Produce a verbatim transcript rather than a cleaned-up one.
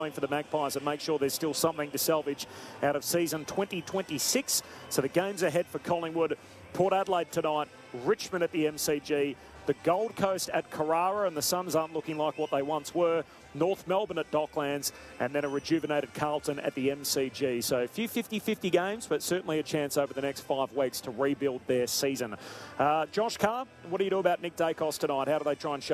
for the Magpies and make sure there's still something to salvage out of season twenty twenty-six. So the games ahead for Collingwood: Port Adelaide tonight, Richmond at the M C G, the Gold Coast at Carrara, and the Suns aren't looking like what they once were, North Melbourne at Docklands, and then a rejuvenated Carlton at the M C G. So a few fifty fifty games, but certainly a chance over the next five weeks to rebuild their season. Uh, Josh Carr, what do you do about Nick Dacos tonight? How do they try and show